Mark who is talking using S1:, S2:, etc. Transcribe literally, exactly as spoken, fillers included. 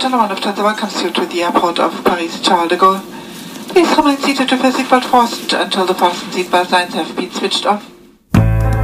S1: Channel One Lufthansa welcomes you to the airport of Paris Charles de Gaulle. Please remain seated with your seatbelt fastened until the fasten seatbelt signs have been switched off.